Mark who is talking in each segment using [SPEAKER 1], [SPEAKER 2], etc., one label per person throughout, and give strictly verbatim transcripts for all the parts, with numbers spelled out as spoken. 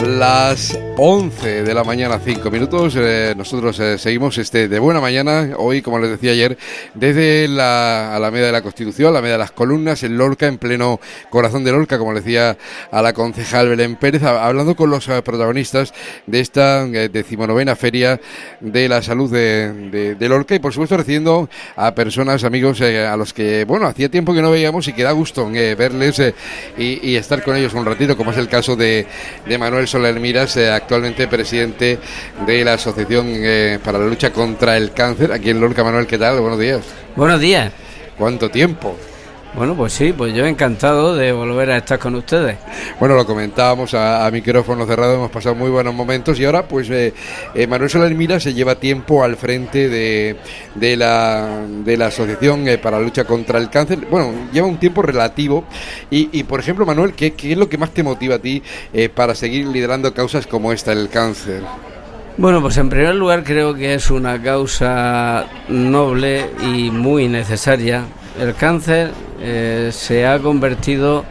[SPEAKER 1] Las once de la mañana, cinco minutos. Eh, nosotros eh, seguimos este de buena mañana. Hoy, como les decía ayer, desde la Alameda de la Constitución, Alameda de las Columnas, en Lorca, en pleno corazón de Lorca, como le decía a la concejal Belén Pérez, hablando con los eh, protagonistas de esta eh, decimonovena Feria de la Salud de, de, de Lorca, y por supuesto recibiendo a personas, amigos, eh, a los que, bueno, hacía tiempo que no veíamos y que da gusto eh, verles eh, y, y estar con ellos un ratito, como es el caso de, de Manuel Soler Miras, eh, actualmente presidente de la Asociación eh, para la Lucha contra el Cáncer, aquí en Lorca. Manuel, ¿qué tal? Buenos días.
[SPEAKER 2] Buenos días.
[SPEAKER 1] ¿Cuánto tiempo?
[SPEAKER 2] Bueno, pues sí, pues yo encantado de volver a estar con ustedes.
[SPEAKER 1] Bueno, lo comentábamos a, a micrófono cerrado, hemos pasado muy buenos momentos y ahora pues eh, eh, Manuel Soler Miras se lleva tiempo al frente de, de, la, de la Asociación eh, para la Lucha contra el Cáncer. Bueno, lleva un tiempo relativo y, y por ejemplo, Manuel, ¿qué, qué es lo que más te motiva a ti eh, para seguir liderando causas como esta, el cáncer?
[SPEAKER 2] Bueno, pues en primer lugar creo que es una causa noble y muy necesaria. El cáncer eh, se ha convertido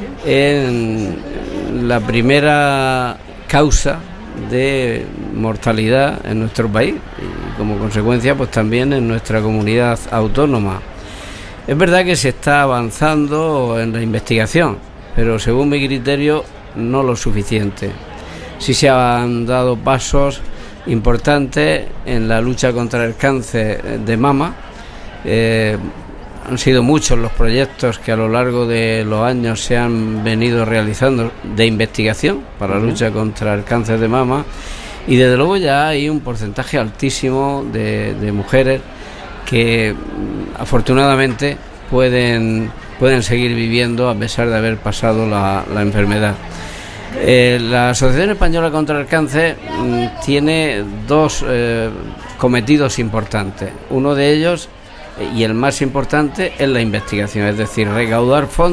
[SPEAKER 2] en la primera causa de mortalidad en nuestro país y como consecuencia pues también en nuestra comunidad autónoma. Es verdad que se está avanzando en la investigación, pero según mi criterio no lo suficiente. Sí se han dado pasos importantes en la lucha contra el cáncer de mama. Eh, Han sido muchos los proyectos que a lo largo de los años se han venido realizando de investigación para la lucha contra el cáncer de mama y desde luego ya hay un porcentaje altísimo de, de mujeres que afortunadamente pueden, pueden seguir viviendo a pesar de haber pasado la, la enfermedad. Eh, la Asociación Española contra el Cáncer mm, tiene dos eh, cometidos importantes. Uno de ellos y el más importante es la investigación, es decir, recaudar fondos